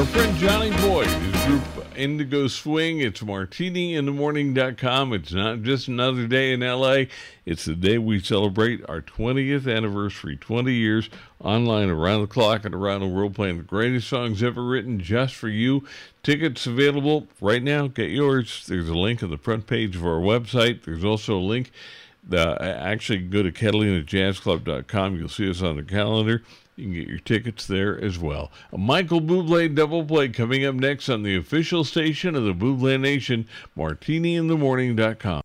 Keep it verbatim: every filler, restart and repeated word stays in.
Our friend Johnny Boyd, his group Indigo Swing. It's martini in the morning dot com. It's not just another day in L A. It's the day we celebrate our twentieth anniversary, twenty years online around the clock and around the world, playing the greatest songs ever written just for you. Tickets available right now. Get yours. There's a link on the front page of our website. There's also a link. Uh, actually, go to catalina jazz club dot com. You'll see us on the calendar. You can get your tickets there as well. A Michael Bublé double play coming up next on the official station of the Bublé Nation, martini in the morning dot com.